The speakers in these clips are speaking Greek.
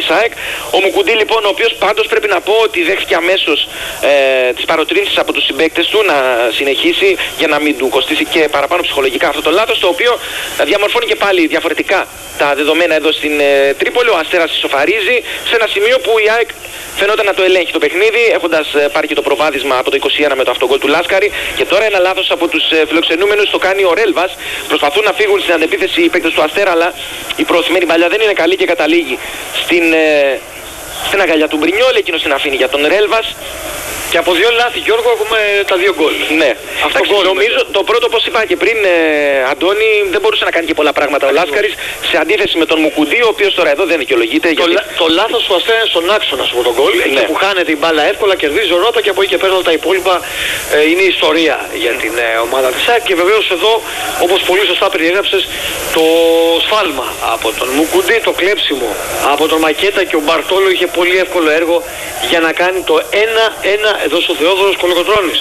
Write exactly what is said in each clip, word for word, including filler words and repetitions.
της ΑΕΚ. Ο Μουκουντή λοιπόν, ο οποίος πάντως πρέπει να πω ότι δέχθηκε αμέσως ε, τις παροτρύνσεις από τους συμπαίκτες του να συνεχίσει για να μην του κοστίσει και παραπάνω ψυχολογικά αυτό το λάθος, το οποίο διαμορφώνει και πάλι διαφορετικά τα δεδομένα εδώ στην ε, Τρίπολη. Ο Αστέρας ισοφαρίζει σε ένα σημείο που η ΑΕΚ φαινόταν να το ελέγχει το παιχνίδι, έχοντας ε, πάρει και το προβάδισμα από το είκοσι ένα με το αυτογκόλ του Λάσκαρη. Και τώρα ένα λάθος από τους ε, φιλοξενούμενους το κάνει ο Ρέλβας. Προσπαθούν να φύγουν στην αντεπίθεση οι παίκτες του Αστέρα, αλλά η προωθημένη παλιά δεν είναι καλή και καταλήγει στην, ε, στην αγκαλιά του Μπρινιόλ. Εκείνος την αφήνει για τον Ρέλβας. Και από δύο λάθη, Γιώργο, έχουμε τα δύο γκολ. Ναι. Αυτό Εντάξει, γκολ, νομίζω το πρώτο, όπως είπα και πριν, ε, Αντώνη, δεν μπορούσε να κάνει και πολλά πράγματα ο Λάσκαρης σε αντίθεση με τον Μουκουντή, ο οποίος τώρα εδώ δεν δικαιολογείται. Το, γιατί... λα, το λάθος του Αστέρα είναι στον άξονα σου τον γκολ. Εκεί Ναι. που χάνεται η μπάλα εύκολα, κερδίζει ο Ρότα και από εκεί και πέρα όλα τα υπόλοιπα ε, είναι ιστορία για την ε, ομάδα της ΑΕΚ. Και βεβαίως εδώ, όπως πολύ σωστά περιέγραψες, το σφάλμα από τον Μουκουντή, το κλέψιμο από τον Μακέτα και ο Μπαρτόλο είχε πολύ εύκολο έργο για να κάνει το ένα ένα εδώ στο Θεόδωρος Κολοκοτρώνης.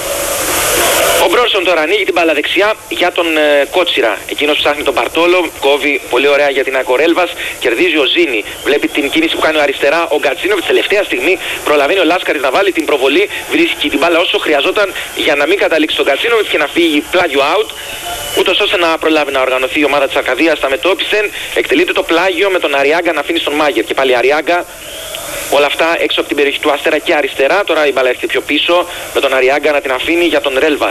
Ο Μπρόνσον τώρα ανοίγει την μπάλα δεξιά για τον ε, Κότσιρα. Εκείνος ψάχνει τον Μπαρτόλο, κόβει πολύ ωραία για την Ακορέλβας, κερδίζει ο Ζήνη. Βλέπει την κίνηση που κάνει ο αριστερά. Ο Γκατσίνοβιτς τελευταία στιγμή προλαβαίνει ο Λάσκαρης να βάλει την προβολή, βρίσκει την μπάλα όσο χρειαζόταν για να μην καταλήξει τον Γκατσίνοβιτς και να φύγει πλάγιο out, ούτως ώστε να προλάβει να οργανωθεί η ομάδα της Αρκαδίας. Τα μετώπισεν, εκτελείται το πλάγιο με τον Αριάγκα να αφήνει στον Μάγερ. Και πάλι Αριάγκα. Όλα αυτά έξω από την περιοχή του Αστέρα και αριστερά. Τώρα η μπάλα έρχεται πιο πίσω με τον Αριάγκα να την αφήνει για τον Ρέλβας.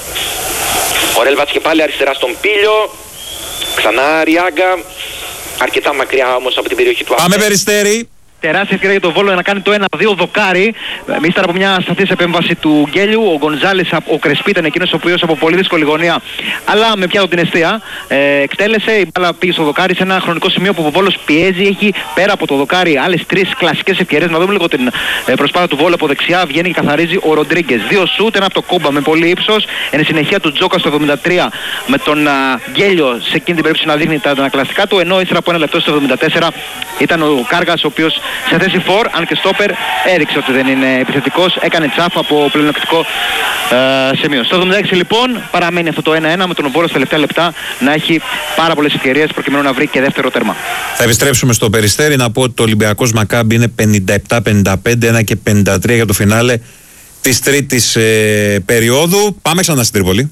Ο Ρέλβας και πάλι αριστερά στον Πίλιο. Ξανά Αριάγκα. Αρκετά μακριά όμως από την περιοχή του Αστέρα. Πάμε Περιστέρι. Τεράστια ευκαιρία για τον Βόλο να κάνει το ένα δύο δοκάρι. Ύστερα από μια σαφής επέμβαση του Γκέλιου, ο Γκονζάλης, ο Κρεσπί ήταν εκείνος ο οποίος από πολύ δύσκολη γωνία, αλλά με πιάτο την αιστεία, ε, εκτέλεσε. Η μπάλα πήγε στο δοκάρι σε ένα χρονικό σημείο που ο Βόλος πιέζει. Έχει πέρα από το δοκάρι άλλες τρεις κλασικές ευκαιρίες. Να δούμε λίγο την ε, προσπάθεια του Βόλου από δεξιά. Βγαίνει και καθαρίζει ο Ροντρίγκες. Δύο σούτ, ένα από το Κόμπα με πολύ ύψος. Εν συνεχεία του Τζόκα στο εβδομήντα τρία με τον α, Γκέλιο σε εκείνη την περίπτωση να δείχνει τα ανακλαστικά του. Ενώ ύστερα από ένα λεπτό στο εβδομήντα τέσσερα ήταν ο Κάργας, ο οποίος σε θέση φορ, αν και στόπερ, έδειξε ότι δεν είναι επιθετικός, έκανε τσάφα από πλεονεκτικό ε, σημείο. Στο εβδομήντα έξι λοιπόν παραμένει αυτό το ένα ένα με τον Βόλο στα τελευταία λεπτά να έχει πάρα πολλές ευκαιρίες προκειμένου να βρει και δεύτερο τέρμα. Θα επιστρέψουμε στο Περιστέρι. Να πω ότι το Ολυμπιακός Μακάμπι είναι πενήντα επτά πενήντα πέντε, ένα και πενήντα τρία για το φινάλε της τρίτης ε, περίοδου. Πάμε ξανά στην Τρίπολη.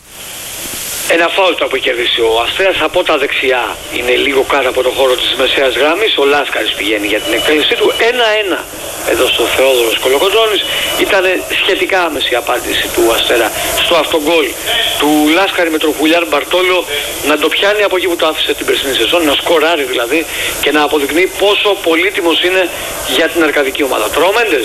Ένα φάουλ το που έχει κερδίσει ο Αστέρας από τα δεξιά. Είναι λίγο κάτω από το χώρο της μεσαίας γράμμης. Ο Λάσκαρης πηγαίνει για την εκτέλεσή του. ένα ένα εδώ στο Θεόδωρος Κολοκοτρώνης. Ήταν σχετικά άμεση η απάντηση του Αστέρα στο αυτογκόλ του Λάσκαρη με τον Χουλιάν Μπαρτόλο να το πιάνει από εκεί που το άφησε την περσινή σεζόν, να σκοράρει δηλαδή και να αποδεικνύει πόσο πολύτιμος είναι για την αρκαδική ομάδα. Τώρα ο Μέντες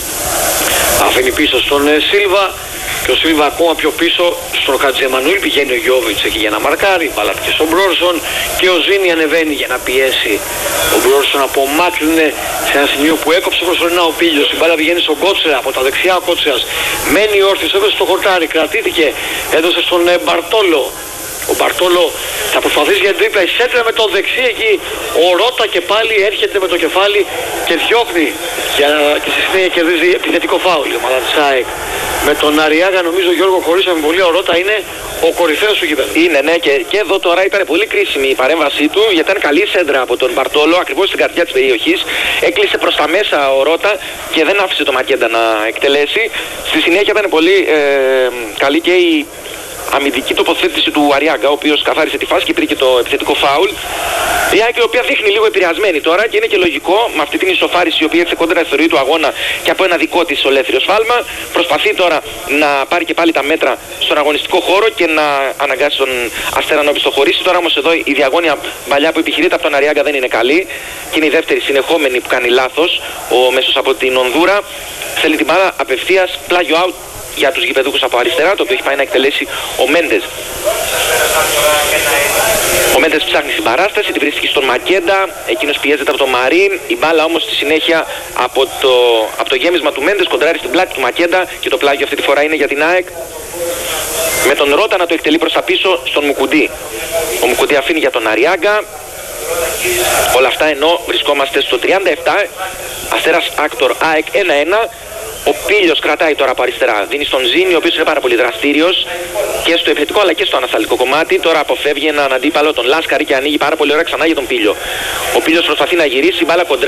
αφήνει πίσω στον Σίλβα. Και ο Σίλβα ακόμα πιο πίσω στον Χατζεμανουήλ, πηγαίνει ο Γιώβιτς εκεί για να μαρκάρει, μπάλα και στον Μπρόνσον και ο Ζήνη ανεβαίνει για να πιέσει. Ο Μπρόνσον απομάκρυνε σε ένα σημείο που έκοψε προσωρινά ο Πίλιος, η μπάλα πηγαίνει στον Κότσερα, από τα δεξιά ο Κότσερας μένει όρθιος, έδωσε στο χορτάρι, κρατήθηκε, έδωσε στον Μπαρτόλο. Ο Μπαρτόλο θα προσπαθήσει για την τρίπλα, εισέτρε με το δεξί εκεί, ο Ρότα και πάλι έρχεται με το κεφάλι και διώχνει για... και στη συνέχεια κερδίζει επιθετικό φάουλ η ομάδα της ΑΕΚ. Με τον Αριάγα νομίζω Γιώργο χωρίς αμφιβολία ο Ρότα είναι ο κορυφαίος του γηπέδου. Είναι ναι και, και εδώ τώρα ήταν πολύ κρίσιμη η παρέμβασή του γιατί ήταν καλή σέντρα από τον Μπαρτόλο ακριβώς στην καρδιά της περιοχής. Έκλεισε προς τα μέσα ο Ρότα και δεν άφησε το Μακέντα να εκτελέσει. Στη συνέχεια ήταν πολύ ε, καλή και η αμυντική τοποθέτηση του Αριάγκα, ο οποίος καθάρισε τη φάση και πήρε και το επιθετικό φάουλ. Η ΑΕΚ η οποία δείχνει λίγο επηρεασμένη τώρα και είναι και λογικό με αυτή την ισοφάριση η οποία έρθει κόντρα στη θεωρία του αγώνα και από ένα δικό της ολέθριο σφάλμα. Προσπαθεί τώρα να πάρει και πάλι τα μέτρα στον αγωνιστικό χώρο και να αναγκάσει τον Αστέρα να οπισθοχωρήσει. Τώρα όμως εδώ η διαγώνια παλιά που επιχειρείται από τον Αριάγκα δεν είναι καλή και είναι η δεύτερη συνεχόμενη που κάνει λάθος ο μέσος από την Ονδούρα. Θέλει την μπάλα απευθείας πλάγιο out για τους γηπεδούχους από αριστερά, το οποίο έχει πάει να εκτελέσει ο Μέντες. Ο Μέντες ψάχνει στην παράσταση, τη βρίσκει στον Μακέντα, εκείνος πιέζεται από τον Μαρίν, η μπάλα όμως στη συνέχεια από το, από το γέμισμα του Μέντες κοντράρει στην πλάτη του Μακέντα και το πλάγιο αυτή τη φορά είναι για την ΑΕΚ. Με τον Ρότα να το εκτελεί προς τα πίσω στον Μουκουντή. Ο Μουκουντή αφήνει για τον Αριάγκα. Όλα αυτά ενώ βρισκόμαστε στο τριάντα επτά, Αστέρας Άκτορ ΑΕΚ ένα ένα. Ο Πίλιος κρατάει τώρα από αριστερά, δίνει στον Ζήνη, ο οποίος είναι πάρα πολύ δραστήριος και στο επιθετικό αλλά και στο ανασταλτικό κομμάτι. Τώρα αποφεύγει έναν αντίπαλο, τον Λάσκαρη, και ανοίγει πάρα πολύ ωραία ξανά για τον Πίλιο. Ο Πίλιος προσπαθεί να γυρίσει, η μπάλα κοντρά